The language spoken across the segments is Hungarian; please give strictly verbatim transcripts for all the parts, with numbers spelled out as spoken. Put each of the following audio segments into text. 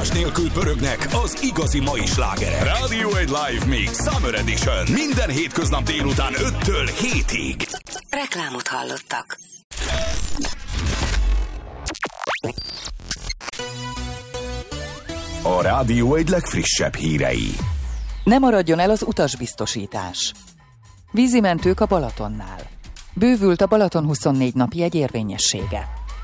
nélkül pörögnek az igazi mai slágerek. Rádió egy Live Mix Summer Edition. Minden hétköznap délután öttől hétig. Reklámot hallottak. A Rádió egy legfrissebb hírei. Ne maradjon el az utasbiztosítás. Vízimentők a Balatonnál. Bővült a Balaton huszonnégy napi egy érvényessége.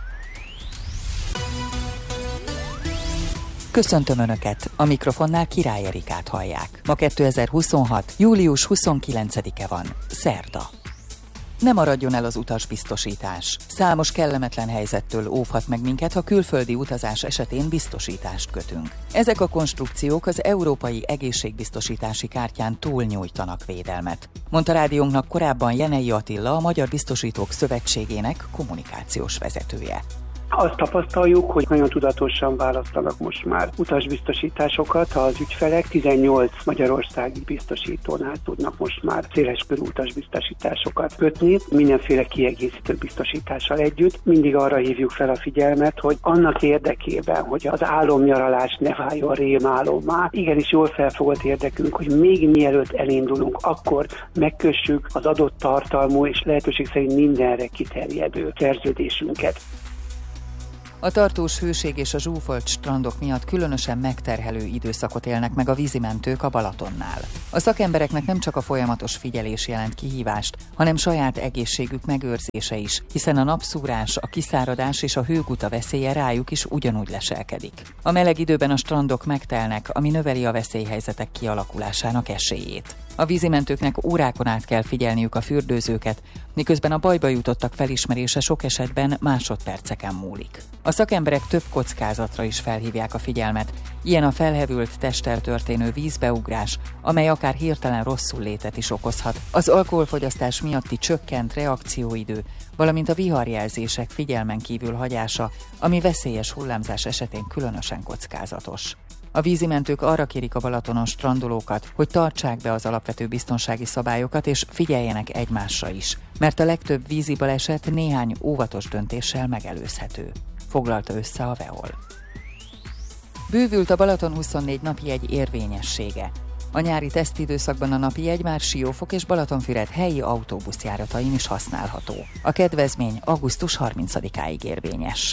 Köszöntöm Önöket, a mikrofonnál Király Erikát hallják. Ma kétezer-huszonhat. július huszonkilencedike van, szerda. Ne maradjon el az utasbiztosítás. Számos kellemetlen helyzettől óvhat meg minket, ha külföldi utazás esetén biztosítást kötünk. Ezek a konstrukciók az Európai Egészségbiztosítási Kártyán túlnyújtanak védelmet, mondta rádiónknak korábban Jenei Attila, a Magyar Biztosítók Szövetségének kommunikációs vezetője. Azt tapasztaljuk, hogy nagyon tudatosan választanak most már utasbiztosításokat az ügyfelek. tizennyolc magyarországi biztosítónál tudnak most már széleskörű utasbiztosításokat kötni, mindenféle kiegészítő biztosítással együtt. Mindig arra hívjuk fel a figyelmet, hogy annak érdekében, hogy az álomnyaralás ne váljon rémálommá, igenis jól felfogott érdekünk, hogy még mielőtt elindulunk, akkor megkössük az adott tartalmú és lehetőség szerint mindenre kiterjedő szerződésünket. A tartós hőség és a zsúfolt strandok miatt különösen megterhelő időszakot élnek meg a vízimentők a Balatonnál. A szakembereknek nem csak a folyamatos figyelés jelent kihívást, hanem saját egészségük megőrzése is, hiszen a napszúrás, a kiszáradás és a hőguta veszélye rájuk is ugyanúgy leselkedik. A meleg időben a strandok megtelnek, ami növeli a veszélyhelyzetek kialakulásának esélyét. A vízimentőknek órákon át kell figyelniük a fürdőzőket, miközben a bajba jutottak felismerése sok esetben másodperceken múlik. A szakemberek több kockázatra is felhívják a figyelmet, ilyen a felhevült testtel történő vízbeugrás, amely akár hirtelen rosszul létet is okozhat, az alkoholfogyasztás miatti csökkent reakcióidő, valamint a viharjelzések figyelmen kívül hagyása, ami veszélyes hullámzás esetén különösen kockázatos. A vízimentők arra kérik a Balatonon strandolókat, hogy tartsák be az alapvető biztonsági szabályokat és figyeljenek egymásra is, mert a legtöbb vízi baleset néhány óvatos döntéssel megelőzhető, foglalta össze a Veol. Bővült a Balaton huszonnégy napi egy érvényessége. A nyári tesztidőszakban a napi jegy már Siófok és Balatonfüred helyi autóbuszjáratain is használható. A kedvezmény augusztus harmincadikáig érvényes.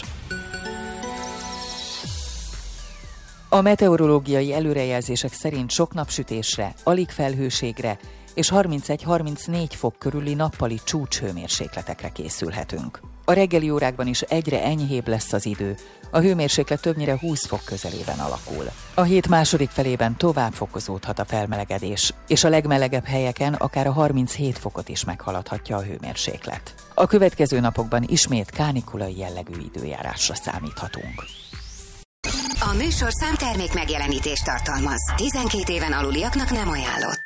A meteorológiai előrejelzések szerint sok napsütésre, alig felhőségre és harmincegy-harmincnégy fok körüli nappali csúcshőmérsékletekre készülhetünk. A reggeli órákban is egyre enyhébb lesz az idő, a hőmérséklet többnyire húsz fok közelében alakul. A hét második felében tovább fokozódhat a felmelegedés, és a legmelegebb helyeken akár a harminchét fokot is meghaladhatja a hőmérséklet. A következő napokban ismét kánikulai jellegű időjárásra számíthatunk. A műsorszám termék megjelenítést tartalmaz. tizenkét éven aluliaknak nem ajánlott.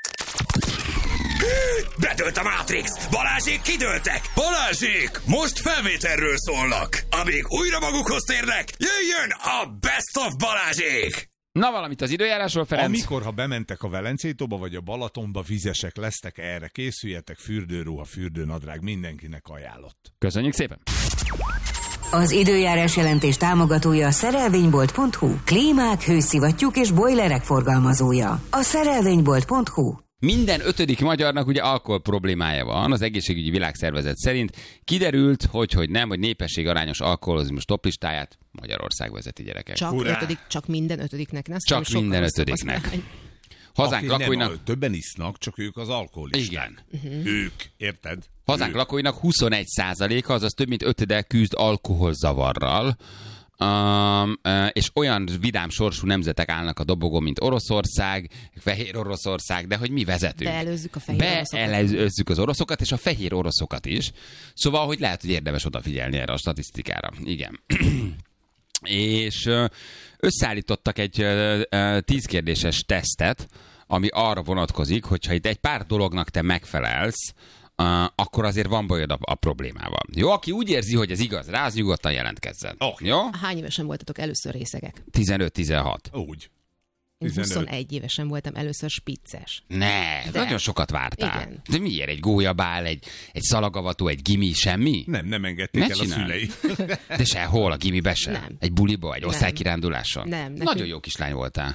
Bedőlt a Matrix! Balázsék kidőltek! Balázsék! Most felvételről szólnak! Amíg újra magukhoz térnek, jöjjön a Best of Balázsék! Na, valamit az időjárásról, Ferenc? Amikor, ha bementek a Velencétóba vagy a Balatonba, vizesek lesztek, erre készüljetek, fürdőruha, fürdőnadrág, mindenkinek ajánlott. Köszönjük szépen! Az időjárás jelentés támogatója a szerelvénybolt pont hu. Klímák, hőszivattyúk és bojlerek forgalmazója. A szerelvénybolt pont hu. Minden ötödik magyarnak ugye alkohol problémája van, az egészségügyi világszervezet szerint. Kiderült, hogy, hogy nem, hogy népességarányos alkoholizmus toplistáját Magyarország vezeti, gyerekek. Csak, ötödik, csak minden ötödiknek. Ne csak minden ötödiknek. Hazánk Aki lakóinak... nem, többen isznak, csak ők az alkoholisták. Igen. Uh-huh. Ők, érted? Hazánk ők. lakóinak huszonegy százaléka, azaz több mint ötöde küzd alkoholzavarral. Um, uh, és olyan vidám sorsú nemzetek állnak a dobogón, mint Oroszország, Fehér Oroszország, de hogy mi vezetünk. Beelőzzük a fehér oroszokat. Beelőzzük az oroszokat, és a fehér oroszokat is. Szóval, hogy lehet, hogy érdemes odafigyelni erre a statisztikára. Igen. És uh, összeállítottak egy uh, tízkérdéses tesztet, ami arra vonatkozik, hogyha itt egy pár dolognak te megfelelsz, Uh, akkor azért van bajod a, a problémával. Jó, aki úgy érzi, hogy ez igaz rá, az nyugodtan jelentkezzen. Oh. Jó? Hány évesen voltatok először részegek? tizenöt-tizenhat. Úgy. Én huszonegy évesen voltam először spicces. Ne, De. nagyon sokat vártál. Igen. De miért? Egy gólyabál, egy, egy szalagavató, egy gimi, semmi? Nem, nem engedték Ne el csináld. a szülei. De sehol, a gimibe sem? Nem. Egy buliba, egy Nem. osztálykiránduláson? Nem, nekünk- Nagyon jó kislány voltál.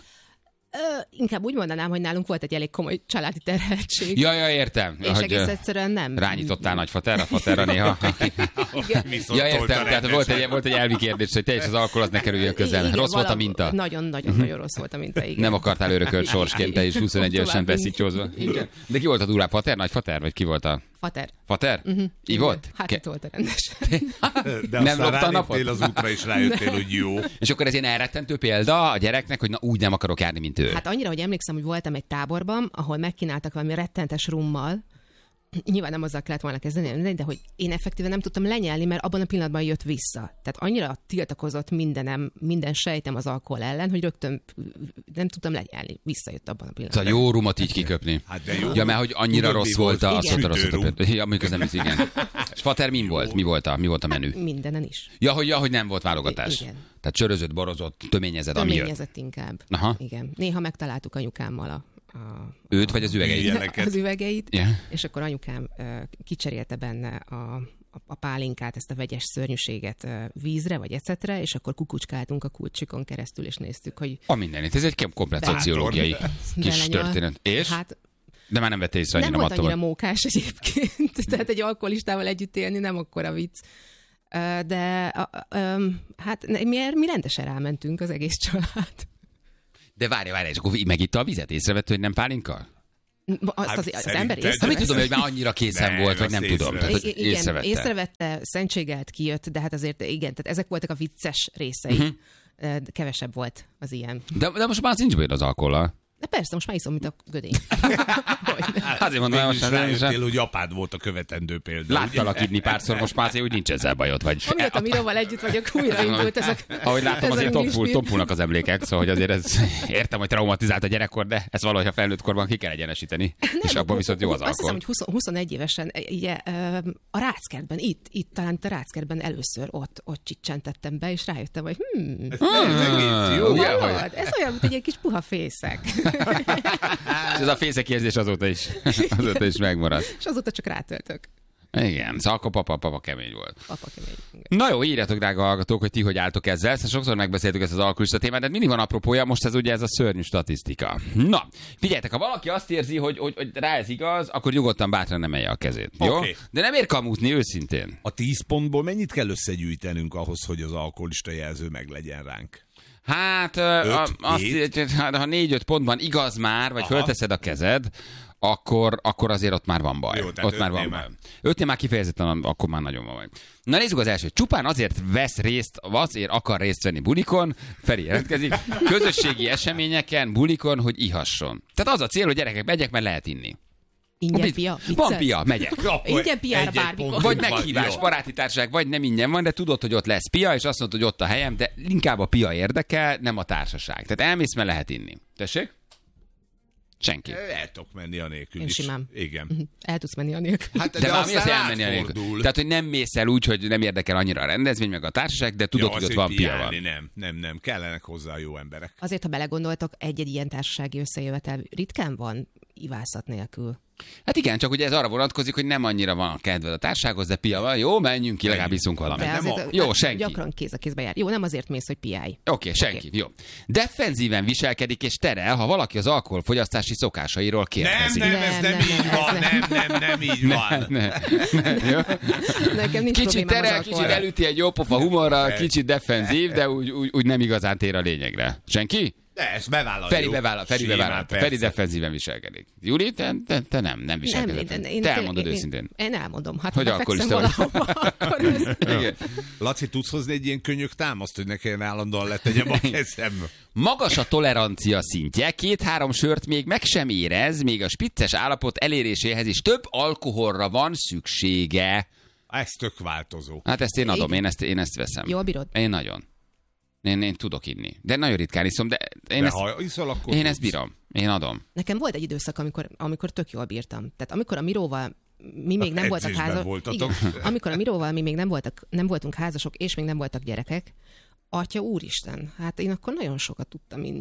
Ö, inkább úgy mondanám, hogy nálunk volt egy elég komoly családi terheltség. Ja, ja, értem. és hogy, egész ö, egyszerűen nem. Rányítottál nagyfaterra, faterra néha. Viszont Ja, tolta értem, tehát rendesen. volt egy, volt egy elvi kérdés, hogy te és az alkohol az ne kerüljön közel. Igen, Rossz volt a valami- minta? Nagyon-nagyon-nagyon rossz volt a minta, igen. Nem akartál örökölt sorsként, te is huszonegy évesen Tovább beszítsózva. Igen. De ki volt a durább? Fater, nagy fater, vagy ki volt a... Fater. Fater? Ivott? Hát Ke- itt volt a rendesen. De Nem aztán lopta a napot? ráléptél az útra, és rájöttél, hogy jó. És akkor ez ilyen elrettentő példa a gyereknek, hogy na úgy nem akarok járni, mint ő. Hát annyira, hogy emlékszem, hogy voltam egy táborban, ahol megkínáltak valami rettentes rummal. Nyilván nem azzal kellett volna kezdeni, de hogy én effektíven nem tudtam lenyelni, mert abban a pillanatban jött vissza. Tehát annyira tiltakozott mindenem, minden sejtem az alkohol ellen, hogy rögtön nem tudtam lenyelni. Visszajött abban a pillanatban. Szóval jó rumot így kiköpni. Hát de jó. Ja, mert hogy annyira Tudod, rossz mi volt a volt? szóta rossz Sütőrum. volt a Ja, mondjuk ez nem is, igen. És fater min volt? Mi volt a, mi volt a menü? Mindenen is. Ja, hogy, ja, hogy nem volt válogatás. Igen. Tehát csörözött, borozott, töményezett, ami jött. Töményezett inkább. Aha. Igen. Néha megtaláltuk anyukámmal a, a Őt vagy az üvegeit? Igen. Ilyeneket. az üvegeit, Ja. és akkor anyukám ö, kicserélte benne a, a, a pálinkát, ezt a vegyes szörnyűséget ö, vízre, vagy ecetre, és akkor kukucskáltunk a kulcsikon keresztül, és néztük, hogy A mindenit. Ez egy komplet Bátor. szociológiai kis belenyal. történet. És? Hát De már nem vette észre nem annyira volt annyira mattomat. mókás egyébként, tehát egy alkoholistával együtt élni nem akkora vicc. Ö, De a, a, ö, hát ne- mi, mi rendesen rámentünk az egész család. De várj, várj, és akkor megitta a vizet, észrevett, hogy nem pálinka? Azt Hát az, az szerinted- ember Hát Nem észrevesz. tudom, hogy már annyira készen Nem, volt, vagy azt nem tudom. Tehát, észrevette. hogy I- igen, észrevette. észrevette, szentségelt kijött, de hát azért igen, tehát ezek voltak a vicces részei. Mhm. Uh-huh. Kevesebb volt az ilyen. De, de most már az nincs bajod az alkohollal. De persze, most már iszom, mint a gödény. Azért mondom, Végül most is már nem is- rájöttél, hogy apád volt a követendő példa. Láttalak inni párszor, most már azért úgy nincs ezzel bajod. Vagy... Amióta Miróval együtt vagyok, újraindult ez a... Ahogy látom, ez a azért misbir. tompul, tompulnak az emlékek, szóval hogy azért ez, értem, hogy traumatizált a gyerekkor, de ezt valahogy a felnőtt korban ki kell egyenesíteni. És abban viszont jó az Azt hiszem, alkohol. hogy húsz, huszonegy évesen ugye, a Ráckertben, itt, itt talán itt a Ráckertben először ott, ott csicsentettem be, és rájöttem, hogy hm, Ez egész jó. Ugye, hallod? hogy- Ez olyan, mint egy kis puha fészek. És ez a fészek érzés azóta is, azóta is megmaradt. És azóta csak rátöltök. Igen, szóval akkor papa, papa kemény volt. Papa kemény. Na jó, írjatok, drága hallgatók, hogy ti hogy álltok ezzel. Ezt sokszor megbeszéltük ezt az alkoholista témát, de mindig van apropója, most ez ugye ez a szörnyű statisztika. Na, figyeljetek, ha valaki azt érzi, hogy, hogy, hogy rá ez igaz, akkor nyugodtan bátran emelje a kezét. Jó? Oké. De nem ér kamúzni őszintén. A tíz pontból mennyit kell összegyűjtenünk ahhoz, hogy az alkoholista jelző meg legyen ránk? Hát, ö, Öt, a, azt, hét? hát, ha négy-öt pontban igaz már, vagy Aha. fölteszed a kezed, akkor, akkor azért ott már van baj. Jó, tehát ott már van ötnél baj. már. Ötnél már kifejezetten, akkor már nagyon van baj. Na nézzük az elsőt. Csupán azért vesz részt, azért akar részt venni bulikon, Feri jelentkezik, közösségi eseményeken, bulikon, hogy ihasson. Tehát az a cél, hogy gyerekek, megyek, mert lehet inni. Ingyen Mit- pia? Van Vicces? pia, megyek. Ingyen piára Egy-egy bármikor. pont. Vagy Van, meghívás, jó. baráti társaság, vagy nem ingyen van, de tudod, hogy ott lesz pia, és azt mondod, hogy ott a helyem, de inkább a pia érdekel, nem a társaság. Tehát elmész, mert lehet inni. Tessék? Senki. El tudok menni anélkül Én is. simán. Igen. El tudsz menni anélkül. Hát, De, de, de valami az aztán elmenni a nélkül. átfordul. Tehát, hogy nem mész el úgy, hogy nem érdekel annyira a rendezvény, meg a társaság, de tudod, Ja, hogy ott az, van pia piálni, van. Nem, nem, nem. Kellenek hozzá jó emberek. Azért, ha belegondoltok, egy-egy ilyen társasági összejövetel ritkán van ivászat nélkül. Hát igen, csak ugye ez arra vonatkozik, hogy nem annyira van a kedved a társasághoz, de pia van. Jó, menjünk ki, legalább iszunk valamit. De nem azért a- Jó, senki. gyakran kéz a kézbe jár. Jó, nem azért mész, hogy piálj. Oké, okay, senki. Okay. Jó. Defenzíven viselkedik és terel, ha valaki az alkoholfogyasztási szokásairól Nem, kérdezik. nem, ez Nem, nem, nem, így ez van, nem. nem, nem, nem így van. Ne, ne, jó? Nekem nincs Kicsit problémám terel, az kicsit alkoholra. elüti egy jó pofa humorral, kicsit defenzív, de úgy, úgy, úgy nem igazán tér a lényegre. Senki? De ezt bevállaljuk. Feri bevállal, Feri Simán, bevállal. persze. Feri defenzíven viselkedik. Júli, te, te, te nem, nem viselkedett. Nem, Te, én- te én- elmondod én- őszintén. Én elmondom. Hát, Hogy ha befekszem alkoholista vagy. valahova, akkor ez... Igen. Laci, tudsz hozni egy ilyen könyök támaszt, hogy ne kelljen állandóan letegyem a kezem? Magas a tolerancia szintje, két-három sört még meg sem érez, még a spicces állapot eléréséhez is több alkoholra van szüksége. Ez tök változó. Hát ezt én adom, Igen. én ezt, én ezt veszem. Jól bírod? Én nagyon. Én, én tudok inni. De nagyon ritkán iszom, de én, De ezt, ha iszol, akkor én tudsz. ezt bírom. Én adom. Nekem volt egy időszak, amikor, amikor tök jól bírtam. Tehát amikor a Miróval mi még nem voltak Edzésben házasok. voltatok. Amikor a Miróval mi még nem, voltak, nem voltunk házasok, és még nem voltak gyerekek, atya úristen, hát én akkor nagyon sokat tudtam inni.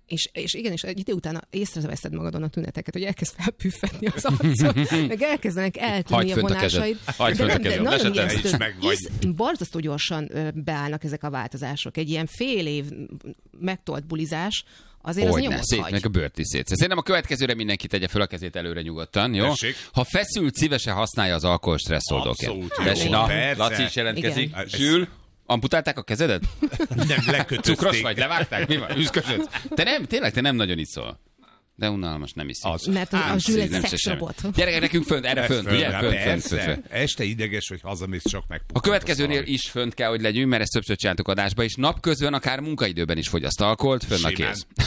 És, és igen, és egy idő után észreveszed magadon a tüneteket, hogy elkezd felpüffetni az arcod, meg elkezdenek eltűnni a vonásaid. Hagyd fönt a kezed. Nagyon ijesztő, borzasztó gyorsan beállnak ezek a változások. Egy ilyen fél év megtolt bulizás, azért Hogy az ne, nyomot szét, hagy. meg a bőrt is szét. Szerintem a következőre mindenki tegye föl a kezét előre nyugodtan, jó? Tessék. Ha feszült, szívesen használja az alkohol stresszoldóként. Abszolút jó, Tessék, na, persze. Laci is jelentkezik. Igen. Zsül, amputálták a kezedet? Nem, lekötözték. Cukros vagy, levágták? Mi van? Üszkösödsz? Te nem, tényleg, te nem nagyon iszol. De unalmas, nem iszik. Az. Mert a, a Zsül egy Nem se szexrobot. semmi. Gyerekek, nekünk fönt, erre fönt, ugye? Fönt, fönt, fönt, fönt. Este ideges, hogy hazamész, csak meg. A következőnél is fönt kell, hogy legyünk, mert ezt többször csináltuk adásba, és napközben akár munkaidőben is fogyaszt alkoholt, fönn a Simán. kéz.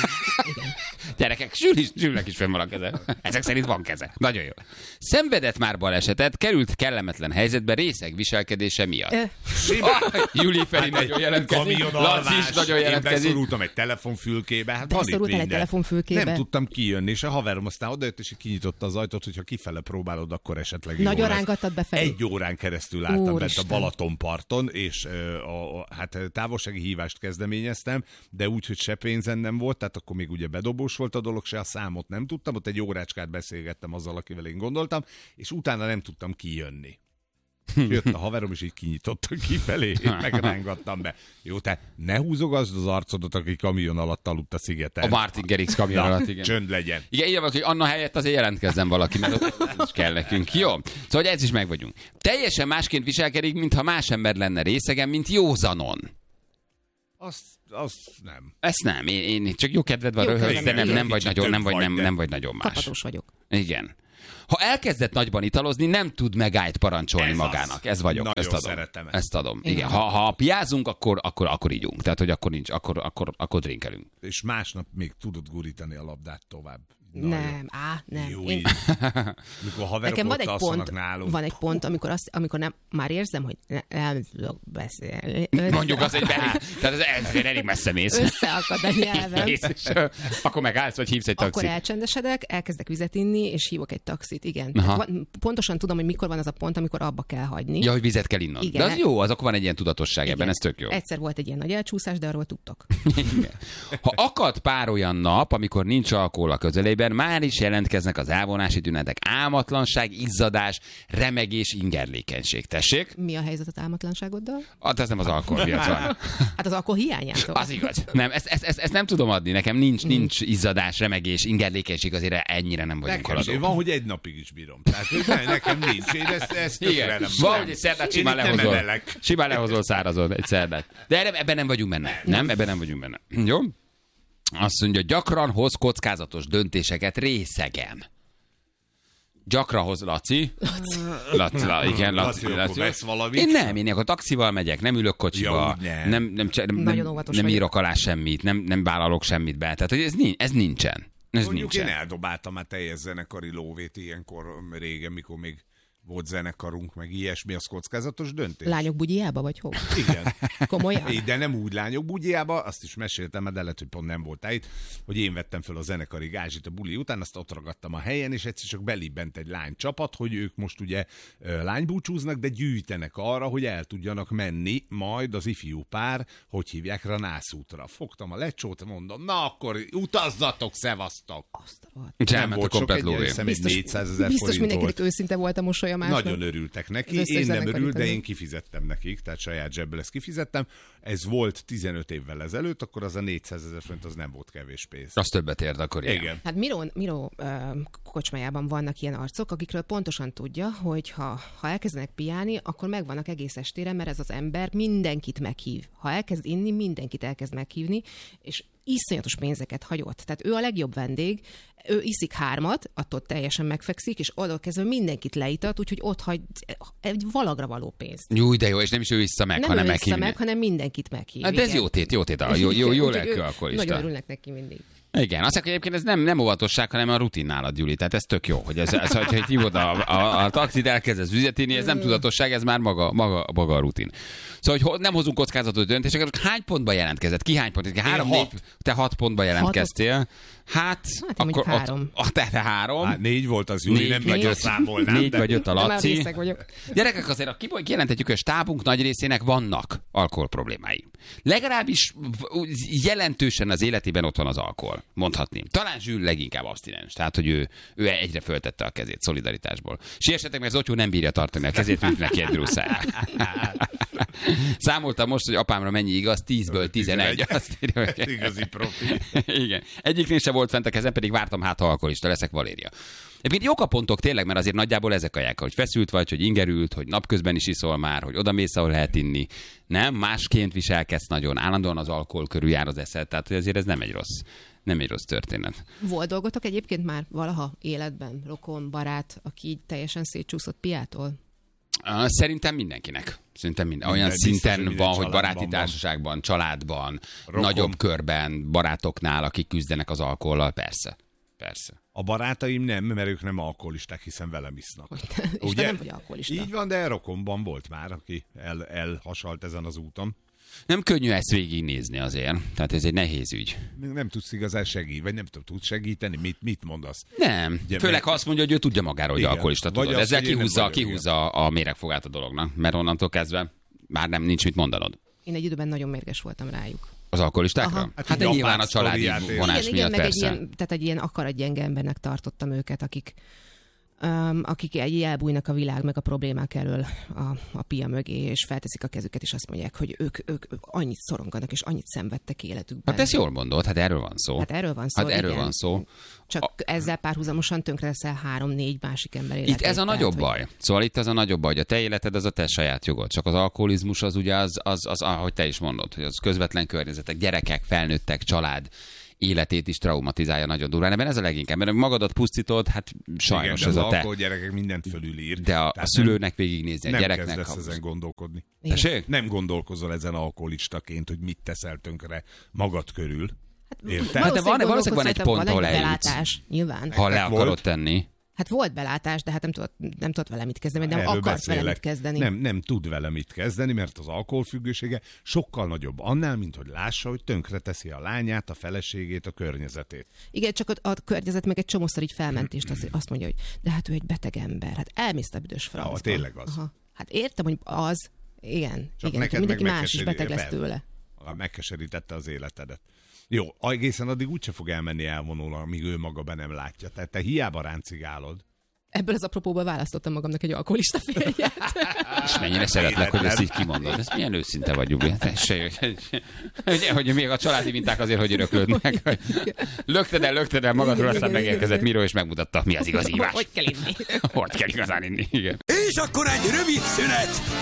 Gyerekek, Zsül is, Zsülnek is fenn van a keze. Ezek szerint van keze. Nagyon jó. Szenvedett már balesetet, került kellemetlen helyzetbe részeg viselkedése miatt. Ö. Ah, Júli Feri nagyon jelentkezik, Laci is nagyon Én jelentkezik. beszorultam egy telefonfülkébe. Hát van itt Beszorultál egy minden. telefonfülkébe? Nem tudtam kijönni, és a haverom aztán odajött, és kinyitotta az ajtót, hogyha kifele próbálod, akkor esetleg jó Nagyon lesz. rángattad befelé? Egy órán keresztül álltam bent a Úristen. Balatonparton, és ö, a, a, hát távolsági hívást kezdeményeztem, de úgy, hogy se pénzem nem volt, tehát akkor még ugye bedobós volt a dolog, se a számot nem tudtam, ott egy órácskát beszélgettem azzal, akivel én gondoltam, és utána nem tudtam kijönni. Jött a haverom, és így kinyitotta kifelé, én megrángattam be. Jó, tehát ne húzogasd az arcodat, aki kamion alatt aludt a szigeten. A Martin Gerix kamion alatt, igen. Csönd legyen. Igen, így van, hogy Anna helyett azért jelentkezzen valaki, mert ott is kell nekünk. Jó, szóval ez is meg vagyunk. Teljesen másként viselkedik, mintha más ember lenne részegen, mint józanon. Azt, azt nem. Ezt nem, én, én csak jó kedved van, Jó röhögsz, kedvem, de nem, igen. nem, vagy Kicsit nagyon, nem, több vagy nem, vagy, de- nem vagy nagyon más. Kapatós vagyok. Igen. Ha elkezdett nagyban italozni, nem tud megállt parancsolni Ez magának. az. Ez vagyok, Nagyon ezt adom. szeretem ezt. Ezt adom. Igen. Igen. Ha, ha piázunk, akkor, akkor, akkor ígyunk. Tehát, hogy akkor nincs, akkor, akkor, akkor drinkelünk. És másnap még tudod gurítani a labdát tovább. Na, Nem, á, nem. Jó, Én, így. Mikor haverok nekem van ott egy alszanak pont, nálunk. van egy pont, amikor, azt, amikor nem, már érzem, hogy ne, nem tudok beszélni. Mondjuk az egy belé. Tehát ez, ez elég messze mész. Összeakad a nyelvem. Mész, és, ö, akkor megállsz, vagy hívsz egy Akkor taxit. elcsendesedek, elkezdek vizet inni, és hívok egy taxit, igen. Aha. Tehát van, pontosan tudom, hogy mikor van az a pont, amikor abba kell hagyni. Ja, hogy vizet kell innod. Igen. De az jó, az akkor van egy ilyen tudatosság Igen. ebben, ez tök jó. Egyszer volt egy ilyen nagy elcsúszás, de arról tudtok. Igen. Ha akad pár olyan nap, amikor nincs alkohol a közelében, már is jelentkeznek az elvonási tünetek. Álmatlanság, izzadás, remegés, ingerlékenység. Tessék? Mi a helyzet az álmatlanságoddal? Hát ez nem az alkohol miatt van. Hát az alkohol hiányától. Az igaz. Nem, ezt, ezt, ezt, ezt nem tudom adni. Nekem nincs, nincs izzadás, remegés, ingerlékenység, azért ennyire nem vagyunk Nekem is, haladók. van, hogy egy napig is bírom. Tehát hogy ne, nekem nincs. Én ezt, ezt tökre Igen, nem. van, nem. hogy egy szerdát Én simán itt nem lehozol. emelek. Simán lehozol szárazon egy szerdát. De erre, ebben nem vagyunk benne. Nem, ebben nem vagyunk benne. Jó? Azt mondja, gyakran hoz kockázatos döntéseket részegen. Gyakran hoz, Laci. Laci, la, igen, Laci. Laci, akkor vesz valamit? Én nem, én akkor taxival megyek, nem ülök kocsiba, Ja, úgy nem. nem, nem, nem, Nagyon nem, óvatos nem vagyok. írok alá semmit, nem, nem vállalok semmit be. Tehát, hogy ez, nincs, ez nincsen. Ez Mondjuk nincsen. én eldobáltam már teljes zenekari lóvét ilyenkor régen, mikor még volt zenekarunk, meg ilyesmi, az kockázatos döntés. Lányok bugyjába, vagy hol? Igen. Komolyan? De nem úgy lányok bugyjába, azt is meséltem, de lehet, hogy pont nem volt itt, hogy én vettem fel a zenekari gázsit a buli után, azt ott ragadtam a helyen, és egyszer csak belibbent egy lánycsapat, hogy ők most ugye ö, lánybúcsúznak, de gyűjtenek arra, hogy el tudjanak menni majd az ifjú pár, hogy hívják rá nászútra. Fogtam a lecsót, mondom, na akkor utazzatok, szevasztok! Azt a rohadt. És elment a sok, komplet egy, lóvé. hiszem, egy Biztos, négyszázezer biztos forint mindenkinek volt. őszinte volt a mosolya másnak. Nagyon örültek neki, Az összes én nem zenekari örült, de tagja. én kifizettem nekik, tehát saját zsebből ezt kifizettem. Ez volt tizenöt évvel ezelőtt, akkor az a négyszázezer forint az nem volt kevés pénz. Az többet ért akkor ilyen. Igen. Hát Miró, Miró uh, kocsmájában vannak ilyen arcok, akikről pontosan tudja, hogy ha, ha elkezdenek piálni, akkor megvannak egész estére, mert ez az ember mindenkit meghív. Ha elkezd inni, mindenkit elkezd meghívni, és iszonyatos pénzeket hagyott. Tehát ő a legjobb vendég, ő iszik hármat, attól teljesen megfekszik, és oda kezdve mindenkit leítat, úgyhogy ott hagy egy valagra való pénzt. Jó, de jó, és nem is ő vissza meg, Nem hanem ő vissza meghívni. meg, hanem mindenkit meghív. Hát de ez igen. jó tét, jó tét, jó, jó, jó Úgyhogy lelkű ő- alkoholista. Nagyon örülnek neki mindig. Igen, azt mondja, hogy egyébként ez nem, nem óvatosság, hanem a rutin nálad, Gyuri. Tehát ez tök jó, hogy ez, ez hogy, hogy hívod a, a, a taxit, elkezdesz vizet ez nem tudatosság, ez már maga, maga, maga a rutin. Szóval, hogy nem hozunk kockázatos döntéseket, hány pontba jelentkezett? Ki hány pont? Három, hat. négy, te hat pontba jelentkeztél. Hát, Hát, akkor három. Ott, tehát három. Hát négy volt az Júli, nem nagyon számolnám. Négy vagy öt a Laci. vagyok. Gyerekek, azért kijelenthetjük, hogy a stábunk nagy részének vannak alkohol problémái. Legalábbis jelentősen az életében ott van az alkohol, mondhatném. Talán Zsül leginkább abstinens, tehát hogy ő, ő egyre föltette a kezét szolidaritásból. Siessetek, mert Zotyó nem bírja tartani a kezét, mint neki egy druszáját. Számoltam most, hogy apámra mennyi igaz, tízből tizenegy. Azt írja, hogy... Igazi profi. Igen. Egyiknél se volt fent a kezem, pedig vártam, hát ha alkoholista leszek, Valéria. Egyébként jók a pontok tényleg, mert azért nagyjából ezek a jelek, hogy feszült vagy, hogy ingerült, hogy napközben is iszol már, hogy oda mész, ahol lehet inni. Nem, másként viselkedsz nagyon, állandóan az alkohol körül jár az eszed, tehát hogy azért ez nem egy rossz, nem egy rossz történet. Volt dolgotok egyébként már valaha életben, rokon, barát, aki így teljesen szétcsúszott piától? Szerintem mindenkinek. Szerintem minden. Olyan Minden szinten biztos, van, hogy családban baráti van. társaságban, családban, Rokon. nagyobb körben, barátoknál, akik küzdenek az alkohollal, persze. Persze. A barátaim nem, mert ők nem alkoholisták, hiszen velem isznak. És te nem vagy alkoholista. Így van, de rokonban volt már, aki el, elhasalt ezen az úton. Nem könnyű ezt végignézni azért, tehát ez egy nehéz ügy. Nem tudsz igazán segíteni, vagy nem tudsz segíteni, mit, mit mondasz? Nem, Ugye, főleg mert- ha azt mondja, hogy ő tudja magáról, hogy Igen. alkoholista, Vagy tudod. az, Ezzel hogy én nem kihúzza, vagyok, kihúzza a méregfogát a dolognak, mert onnantól kezdve már nem nincs mit mondanod. Én egy időben nagyon mérges voltam rájuk. Az alkoholistákra? Aha. Hát, Hát hát egy nyilván apát a családi sztoriát él. vonás igen, miatt igen, meg egy persze. ilyen, tehát egy ilyen akaratgyenge embernek tartottam őket, akik, um, akik egy elbújnak a világ meg a problémák elől a, a pia mögé, és felteszik a kezüket, és azt mondják, hogy ők, ők, ők annyit szoronganak, és annyit szenvedtek életükben. Hát ezt jól mondod, hát erről van szó. Hát erről van szó, Hát erről igen. van szó. Csak A- ezzel párhuzamosan tönkre leszel három-négy másik ember életét. Itt ez a tehát, nagyobb hogy- baj. Szóval itt ez a nagyobb baj, hogy a te életed az a te saját jogod. Csak az alkoholizmus az ugye az, az, az, ahogy te is mondod, hogy az közvetlen környezetek, gyerekek, felnőttek, család életét is traumatizálja nagyon durván. Ebben ez a leginkább, mert magadat pusztítod, hát sajnos Igen, ez de a az te. alkohol gyerekek mindent fölülír. De a, a Tehát szülőnek végignézni, a nem, nem gyereknek... kezdesz ezen gondolkodni. Igen. Tessék? Nem gondolkozol ezen alkoholistaként, hogy mit teszel tönkre magad körül. Érted? Hát de van- valószínűleg van egy szerintem pont, ahol egy eljutsz. belátás, nyilván. Ha le Nektek akarod volt? tenni. Hát volt belátás, de hát nem tudott, nem tudott vele mit kezdeni, vagy nem Erről akart vele beszélek. mit kezdeni. Nem, nem tud vele mit kezdeni, mert az alkoholfüggősége sokkal nagyobb annál, mint hogy lássa, hogy tönkre teszi a lányát, a feleségét, a környezetét. Igen, csak a, a környezet meg egy csomószor így felmentést azt, azt mondja, hogy de hát ő egy beteg ember, hát elmész a büdös francba. Ah, tényleg az. Aha. Hát értem, hogy az, igen, Csak igen, neked mindenki meg más is megkeserít- beteg lesz persze. tőle. Megkeserítette az életedet. Jó, egészen addig úgyse fog elmenni elvonulva, amíg ő maga be nem látja. Tehát te hiába ráncigálod. Ebből az apropóból választottam magamnak egy alkoholista férjet. És mennyire szeretlek, hogy ezt így kimondod. Ez milyen őszinte vagy, Jubi. Tessék, hogy, hogy még a családi minták azért, hogy öröklődnek. Hogy lökted el, lökted el magadról, aztán megérkezett Miró, és megmutatta, mi az igaz ívás. Hogy kell inni. Hogy kell igazán inni, igen. És akkor egy rövid szünet